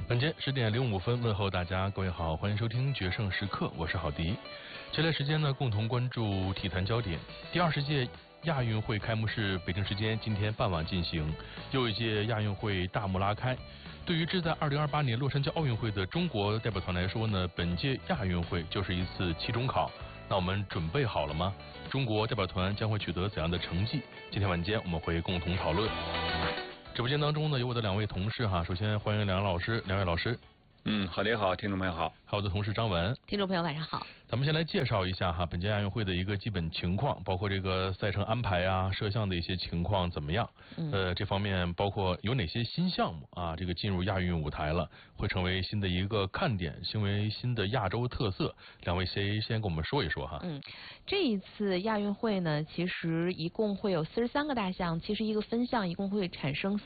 本间10:05问候大家，各位好，欢迎收听决胜时刻，我是郝迪。接下来时间呢，共同关注体坛焦点。第20届亚运会开幕式北京时间今天傍晚进行，又一届亚运会大幕拉开。对于志在2028年洛杉矶奥运会的中国代表团来说呢，本届亚运会就是一次期中考。那我们准备好了吗？中国代表团将会取得怎样的成绩？今天晚间我们会共同讨论。直播间当中呢，有我的2位同事哈，首先欢迎两位老师。 好的好，听众朋友好。 还有我的同事张文。 听众朋友晚上好。 咱们先来介绍一下哈，本届亚运会的一个基本情况，包括这个赛程安排啊、摄像的一些情况怎么样？这方面包括有哪些新项目啊？这个进入亚运舞台了，会成为新的一个看点，成为新的亚洲特色。两位谁先跟我们说一说哈？ 这一次亚运会呢，其实一共会有43个大项，71个分项，一共会产生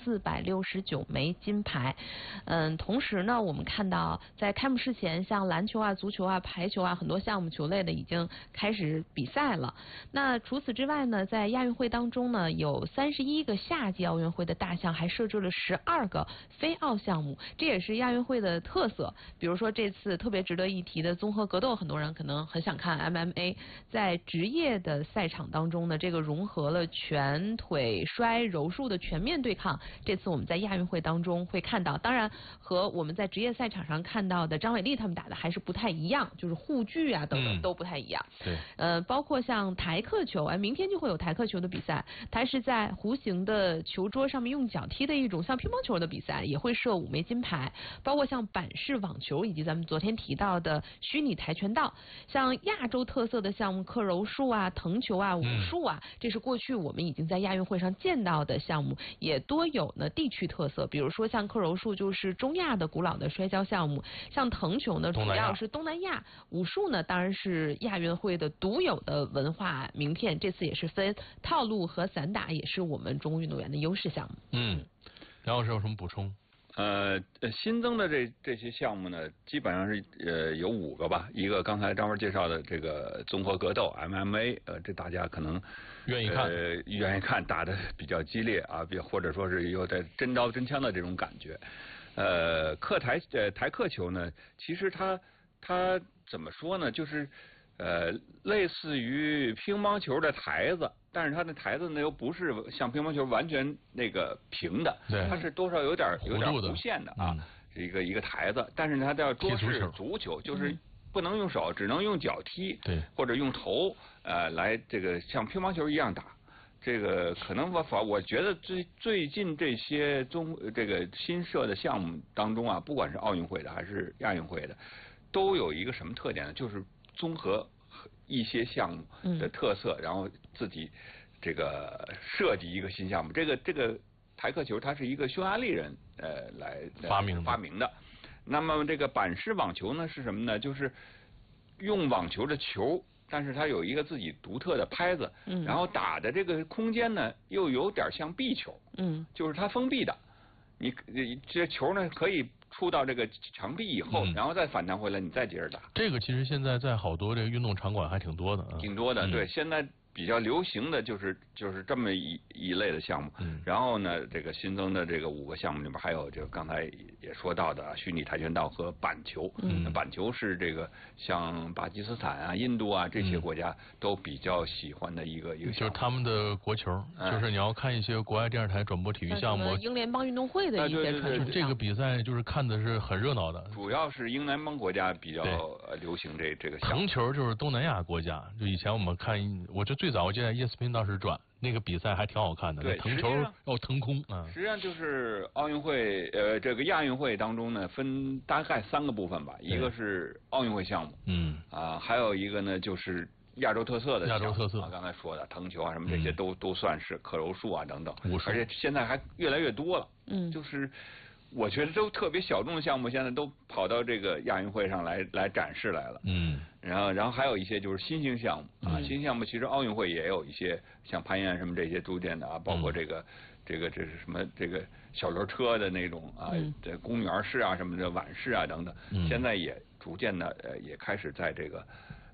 469枚金牌。同时呢，我们看到在开幕式前，像篮球啊、足球啊、排球啊，很多项目球类的已经开始比赛了。那除此之外呢，在亚运会当中呢，有31个夏季奥运会的大项，还设置了12个非奥项目，这也是亚运会的特色。比如说这次特别值得一提的综合格斗，很多人可能很想看 MMA， 在职业的赛场当中呢，这个融合了拳、腿、摔、柔术的全面对抗，这次我们在亚运会当中会看到。当然和我们在职业赛场上看到的张伟丽他们打的还是不太一样，就是护具啊等等都不太一样。 对。 包括像台客球，明天就会有台客球的比赛，它是在弧形的球桌上面用脚踢的一种像乒乓球的比赛，也会设5枚金牌。包括像板式网球，以及咱们昨天提到的虚拟跆拳道，像亚洲特色的项目克柔术啊、藤球啊、武术啊，这是过去我们已经在亚运会上见到的项目，也多有呢地区特色。比如说像克柔术就是中亚的古老的摔跤项目，像藤球呢主要是东南亚，武术呢当然是亚运会的独有的文化名片，这次也是分套路和散打，也是我们中国运动员的优势项目。 梁老师有什么补充？ 新增的这些项目呢，基本上是有5个吧。一个刚才张文介绍的这个综合格斗 MMA，这大家可能愿意看，打得比较激烈啊，或者说是有点真刀真枪的这种感觉。台客球呢，其实它怎么说呢，就是类似于乒乓球的台子，但是它的台子呢又不是像乒乓球完全那个平的，它是多少有点弧线的啊，是一个台子，但是呢它叫桌式足球，就是不能用手，只能用脚踢，或者用头来这个像乒乓球一样打。这个可能我觉得最近这些这个新设的项目当中啊，不管是奥运会的还是亚运会的，都有一个什么特点呢？就是综合一些项目的特色，然后自己这个设计一个新项目。这个台客球它是一个匈牙利人来发明的。那么这个板式网球呢是什么呢？就是用网球的球，但是它有一个自己独特的拍子，然后打的这个空间呢又有点像壁球，就是它封闭的，你这球呢可以触到这个墙壁以后，然后再反弹回来，你再接着打。 这个其实现在在好多这个运动场馆还挺多的， 对，现在比较流行的就是这么一类的项目。然后呢，这个新增的这个5个项目里面还有这个刚才也说到的虚拟跆拳道和板球。板球是这个像巴基斯坦啊、印度啊这些国家都比较喜欢的一个项目， 就是他们的国球。就是你要看一些国外电视台转播体育项目， 英联邦运动会的一些传统， 这个比赛就是看的是很热闹的。 主要是英联邦国家比较流行这个项目。 藤球就是东南亚国家，就以前我们看，我最早我记得ESPN当时转那个比赛还挺好看的，藤球要腾空啊。 实际上就是奥运会这个亚运会当中呢，分大概3个部分吧，一个是奥运会项目，还有一个呢就是亚洲特色的项目，刚才说的藤球啊什么这些都算是克柔术啊等等，而且现在还越来越多了，就是我觉得都特别小众的项目，现在都跑到这个亚运会上来展示来了。然后还有一些就是新兴项目啊，新项目其实奥运会也有一些，像攀岩什么这些逐渐的啊，包括这是什么这个小轮车的那种啊，这公务员式啊什么的晚式啊等等，现在也逐渐的也开始在这个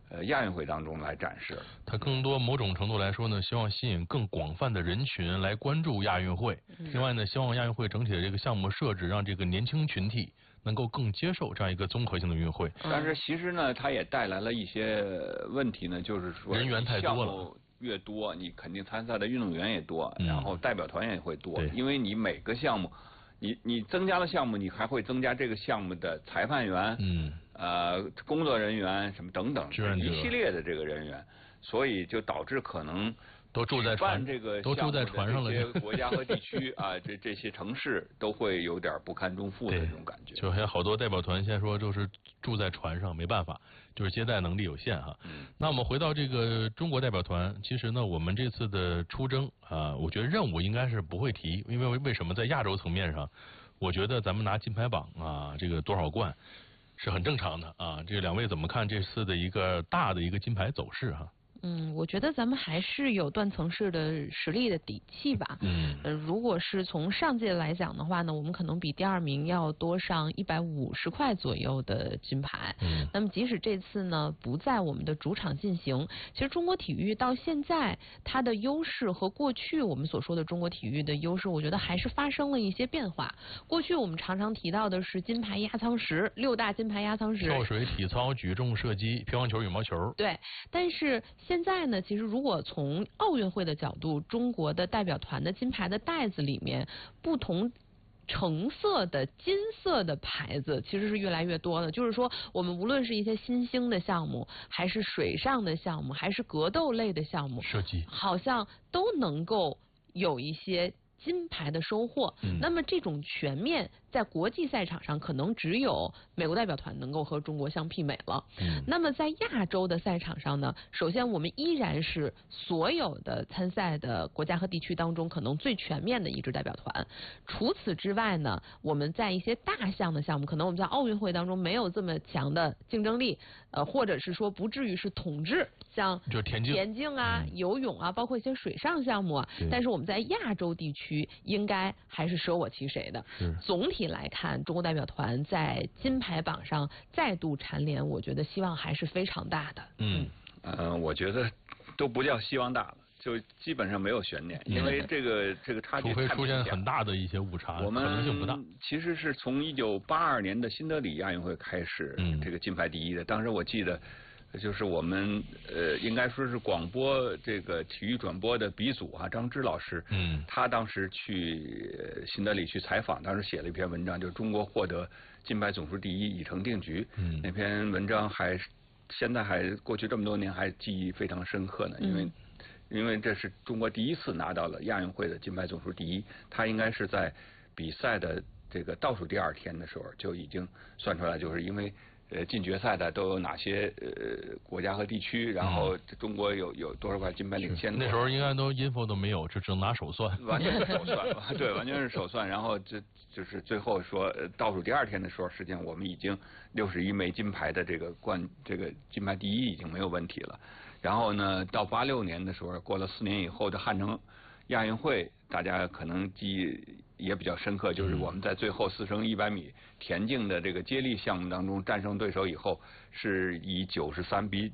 亚运会当中来展示。 它更多某种程度来说呢，希望吸引更广泛的人群来关注亚运会。另外呢，希望亚运会整体的这个项目设置，让这个年轻群体能够更接受这样一个综合性的运会。 但是其实呢，它也带来了一些问题呢，就是说人员太多了。 项目越多，你肯定参赛的运动员也多，然后代表团也会多，因为你每个项目，你增加了项目，你还会增加这个项目的裁判员，工作人员什么等等一系列的这个人员，所以就导致可能都住在船上了。 这些国家和地区啊，这些城市都会有点不堪重负的这种感觉。 就还有好多代表团现在说就是住在船上，没办法，就是接待能力有限哈。那我们回到这个中国代表团，其实呢，我们这次的出征啊，我觉得任务应该是不会提，因为什么？在亚洲层面上，我觉得咱们拿金牌榜啊，这个多少冠是很正常的啊。这两位怎么看这次的一个大的一个金牌走势哈？ 我觉得咱们还是有断层式的实力的底气吧。如果是从上届来讲的话呢，我们可能比第2名要多上150块左右的金牌。那么即使这次呢不在我们的主场进行，其实中国体育到现在它的优势和过去我们所说的中国体育的优势，我觉得还是发生了一些变化。过去我们常常提到的是金牌压舱石，6大金牌压舱石， 跳水、体操、举重、射击、乒乓球、羽毛球。 对，但是现在呢，其实如果从奥运会的角度，中国的代表团的金牌的袋子里面，不同橙色的、金色的牌子其实是越来越多的。就是说，我们无论是一些新兴的项目，还是水上的项目，还是格斗类的项目， 射击好像都能够有一些金牌的收获。那么这种全面在国际赛场上可能只有美国代表团能够和中国相媲美了。那么在亚洲的赛场上呢，首先我们依然是所有的参赛的国家和地区当中可能最全面的一支代表团。除此之外呢，我们在一些大项的项目，可能我们在奥运会当中没有这么强的竞争力，或者是说不至于是统治，像就田径啊、游泳啊，包括一些水上项目啊。但是我们在亚洲地区应该还是舍我其谁的。总体来看，中国代表团在金牌榜上再度蝉联，我觉得希望还是非常大的。 我觉得都不叫希望大了，就基本上没有悬念，因为这个差距除非出现很大的一些误差，可能性不大。 其实是从1982年的新德里亚运会开始，这个金牌第一的。当时我记得，就是我们应该说是广播这个体育转播的鼻祖啊，张芝老师，他当时去新德里去采访，当时写了一篇文章，就是中国获得金牌总数第一已成定局。那篇文章现在还过去这么多年还记忆非常深刻呢，因为这是中国第一次拿到了亚运会的金牌总数第一，他应该是在比赛的这个倒数第2天的时候就已经算出来，就是因为进决赛的都有哪些国家和地区，然后中国有多少块金牌领先。 那时候应该都 info 都没有，只能拿手算， 完全是手算，对，完全是手算。然后就是最后说倒数第2天的时候，实际上我们已经61枚金牌的这个金牌第一已经没有问题了。然后呢，到86年的时候，过了4年以后的汉城亚运会，大家可能记忆也比较深刻，就是我们在最后4乘100米田径的这个接力项目当中战胜对手以后，是以94比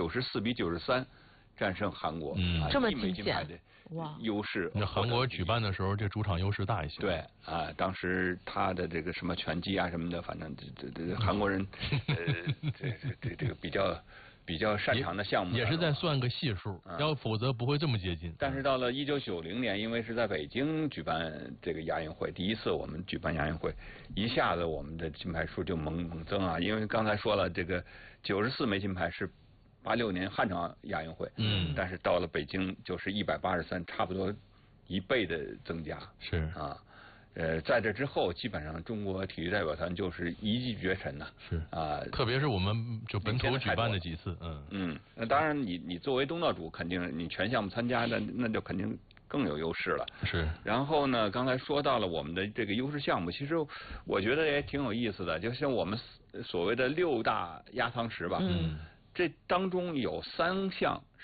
93战胜韩国， 这么金牌的优势。 那韩国举办的时候，这主场优势大一些。 对当时他的这个什么拳击啊什么的，反正这韩国人这个比较擅长的项目， 也是在算个系数，要否则不会这么接近。 但是到了1990年，因为是在北京举办这个亚运会，第一次我们举办亚运会，一下子我们的金牌数就猛增啊！因为刚才说了，这个94枚金牌是86年汉城亚运会，但是到了北京就是183，差不多1倍的增加。 是啊。在这之后，基本上中国体育代表团就是一骑绝尘呐。 是特别是我们就本土举办的几次， 那当然你作为东道主，肯定你全项目参加的，那就肯定更有优势了。 是。 然后呢，刚才说到了我们的这个优势项目，其实我觉得也挺有意思的，就像我们所谓的6大压舱石吧。这当中有3项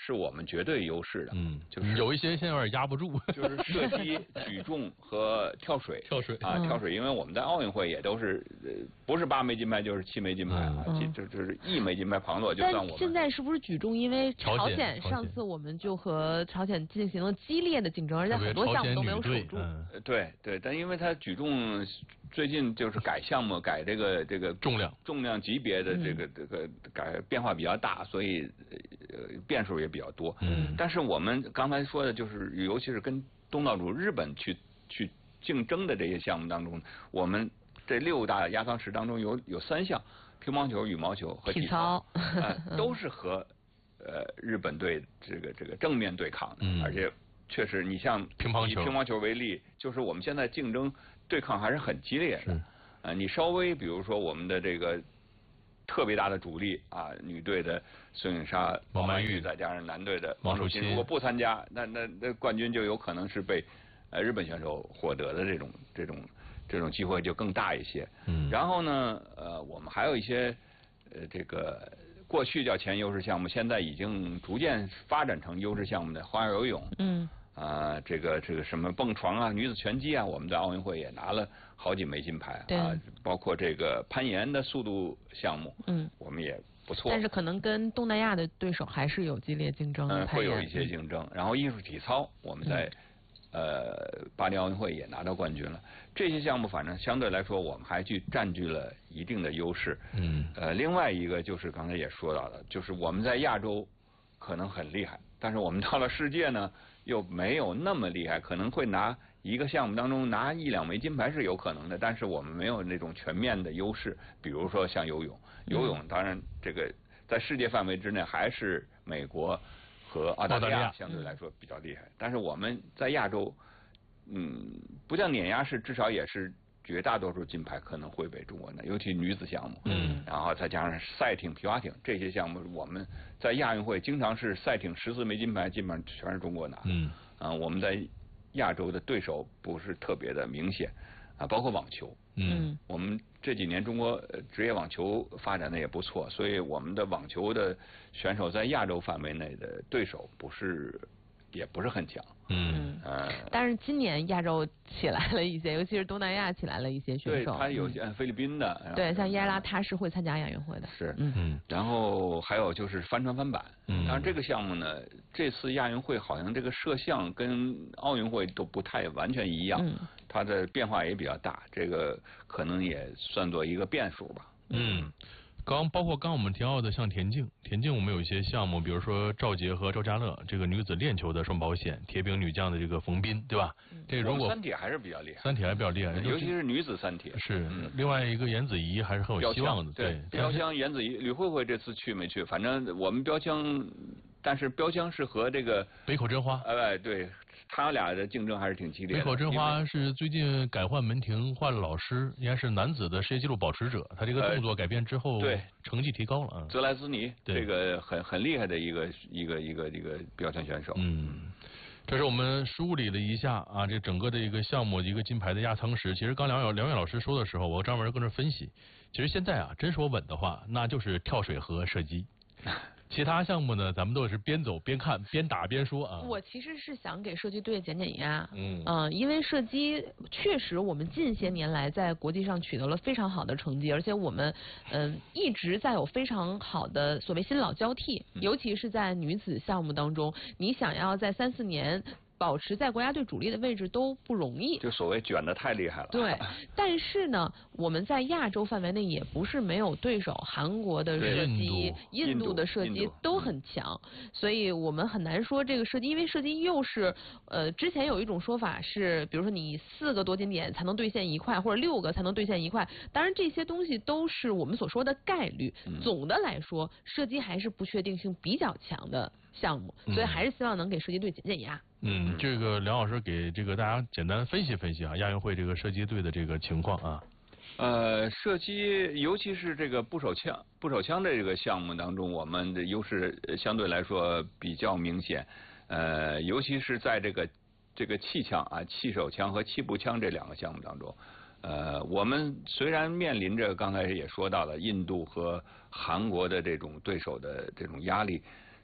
是我们绝对优势的。就是有一些现在有点压不住。 就是射击、举重和跳水。 跳水因为我们在奥运会也都是不是8枚金牌就是7枚金牌啊，就是1枚金牌旁落就算我们。 但现在是不是举重？因为朝鲜上次我们就和朝鲜进行了激烈的竞争，而且很多项目都没有守住。 对，但因为它举重最近就是改项目，改这个重量级别的这个改变化比较大，所以变数也比较多。但是我们刚才说的就是，尤其是跟东道主日本去竞争的这些项目当中，我们这6大压舱石当中有3项，乒乓球、羽毛球和体操，都是和日本队这个正面对抗的，而且确实，你像以乒乓球为例，就是我们现在竞争对抗还是很激烈的。你稍微比如说我们的这个特别大的主力啊，女队的孙颖莎、王曼玉，再加上男队的王楚钦，如果不参加，那冠军就有可能是被日本选手获得的这种机会就更大一些。然后呢，我们还有一些这个过去叫前优势项目，现在已经逐渐发展成优势项目的花样游泳。这个什么蹦床啊、女子拳击啊，我们在奥运会也拿了好几枚金牌啊，包括这个攀岩的速度项目，我们也不错。 但是可能跟东南亚的对手还是有激烈竞争的， 会有一些竞争。然后艺术体操，我们在巴黎奥运会也拿到冠军了。这些项目反正相对来说，我们还占据了一定的优势。另外一个就是刚才也说到的，就是我们在亚洲可能很厉害，但是我们到了世界呢，又没有那么厉害，可能会拿一个项目当中拿1、2枚金牌是有可能的，但是我们没有那种全面的优势。比如说像游泳，当然这个在世界范围之内还是美国和澳大利亚相对来说比较厉害，但是我们在亚洲，不叫碾压式，至少也是绝大多数金牌可能会被中国拿，尤其女子项目。然后再加上赛艇、皮划艇这些项目，我们在亚运会经常是赛艇14枚金牌，基本上全是中国拿。我们在亚洲的对手不是特别的明显啊，包括网球。我们这几年中国职业网球发展的也不错，所以我们的网球的选手在亚洲范围内的对手也不是很强。 但是今年亚洲起来了一些，尤其是东南亚起来了一些选手。 对，他有菲律宾的。 对，像伊埃拉他是会参加亚运会的。 是。然后还有就是帆船翻板。当然这个项目呢，这次亚运会好像这个摄像跟奥运会都不太完全一样，它的变化也比较大，这个可能也算作一个变数吧。 包括刚我们提到的像田径我们有一些项目，比如说赵洁和赵家乐这个女子链球的双保险，铁饼女将的这个冯彬，对吧？这如果三铁还是比较厉害， 尤其是女子三铁。 是，另外一个严子怡还是很有希望的。对， 标枪严子怡、吕慧慧这次去没去？反正我们标枪，但是标枪是和这个北口真花。 对。他俩的竞争还是挺激烈的。 北口真花是最近改换门庭，换了老师，应该是男子的世界纪录保持者。他这个动作改变之后， 对成绩提高了。 泽莱斯尼，这个很厉害的一个标枪选手。 这是我们梳理了一下啊，这整个的一个项目一个金牌的压舱石。其实刚梁远老师说的时候，我专门跟着分析。其实现在啊，真说稳的话，那就是跳水和射击。其他项目呢，咱们都是边走边看边打边说啊。 我其实是想给射击队减压，因为射击确实我们近些年来在国际上取得了非常好的成绩，而且我们一直在有非常好的所谓新老交替，尤其是在女子项目当中，你想要在3、4年保持在国家队主力的位置都不容易， 就所谓卷得太厉害了。 对，但是呢，我们在亚洲范围内也不是没有对手，韩国的射击、印度的射击都很强，所以我们很难说这个射击，因为射击又是之前有一种说法是，比如说你4个夺金点才能兑现1块，或者6个才能兑现1块，当然这些东西都是我们所说的概率。总的来说，射击还是不确定性比较强的项目，所以还是希望能给射击队减压。 这个梁老师给这个大家简单分析分析啊，亚运会这个射击队的这个情况啊。 射击尤其是这个步手枪的这个项目当中，我们的优势相对来说比较明显。尤其是在这个气枪啊、气手枪和气步枪这2个项目当中，我们虽然面临着刚才也说到了印度和韩国的这种对手的这种压力，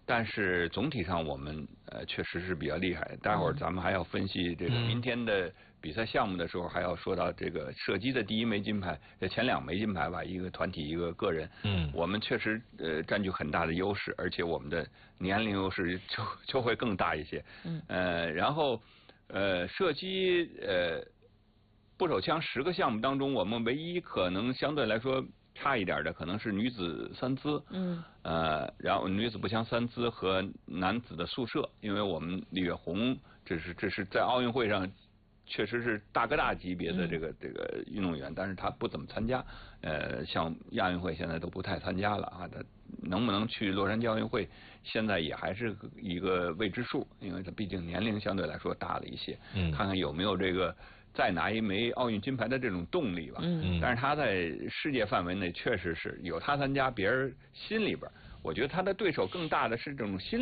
但是总体上我们确实是比较厉害。待会儿咱们还要分析这个明天的比赛项目的时候，还要说到这个射击的第1枚金牌，前2枚金牌吧，一个团体一个个人。我们确实占据很大的优势，而且我们的年龄优势就会更大一些。然后射击步手枪10个项目当中，我们唯一可能相对来说差一点的可能是女子3姿，然后女子步枪3姿和男子的速射，因为我们李跃宏这是在奥运会上确实是大哥大级别的这个运动员，但是他不怎么参加，像亚运会现在都不太参加了啊，他能不能去洛杉矶奥运会，现在也还是一个未知数，因为他毕竟年龄相对来说大了一些，看看有没有这个再拿1枚奥运金牌的这种动力吧。但是他在世界范围内确实是有他参加，别人心里边，我觉得他的对手更大的是这种心